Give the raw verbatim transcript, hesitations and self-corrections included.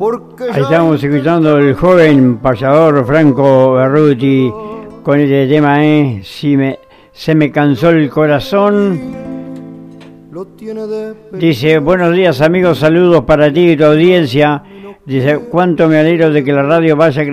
Ahí estamos escuchando el joven payador Franco Berruti con este tema, ¿eh? Si me, se me cansó el corazón. Dice, buenos días amigos, saludos para ti y tu audiencia. Dice, cuánto me alegro de que la radio vaya